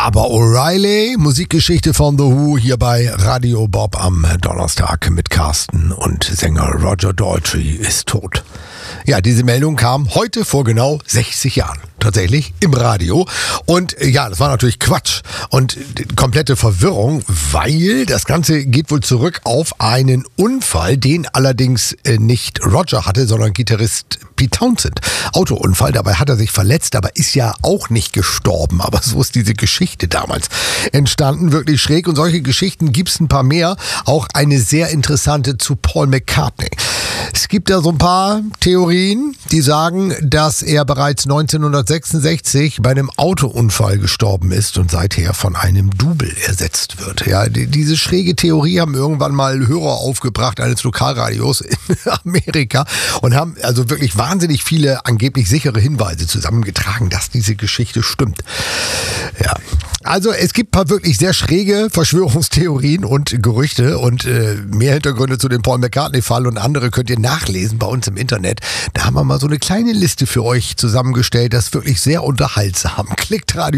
Barbara O'Reilly, Musikgeschichte von The Who hier bei Radio Bob am Donnerstag mit Carsten und Sänger Roger Daltrey ist tot. Ja, diese Meldung kam heute vor genau 60 Jahren. Tatsächlich im Radio. Und ja, das war natürlich Quatsch und komplette Verwirrung, weil das Ganze geht wohl zurück auf einen Unfall, den allerdings nicht Roger hatte, sondern Gitarrist Pete Townshend. Autounfall, dabei hat er sich verletzt, aber ist ja auch nicht gestorben. Aber so ist diese Geschichte damals entstanden, wirklich schräg. Und solche Geschichten gibt's ein paar mehr. Auch eine sehr interessante zu Paul McCartney. Es gibt da so ein paar Theorien, die sagen, dass er bereits 1966 bei einem Autounfall gestorben ist und seither von einem Double ersetzt wird. Ja, diese schräge Theorie haben irgendwann mal Hörer aufgebracht eines Lokalradios in Amerika und haben also wirklich wahnsinnig viele angeblich sichere Hinweise zusammengetragen, dass diese Geschichte stimmt. Ja, also es gibt ein paar wirklich sehr schräge Verschwörungstheorien und Gerüchte und mehr Hintergründe zu dem Paul McCartney-Fall und andere könnt ihr nachlesen bei uns im Internet. Da haben wir mal so eine kleine Liste für euch zusammengestellt, das ist wirklich sehr unterhaltsam. Klickt Radio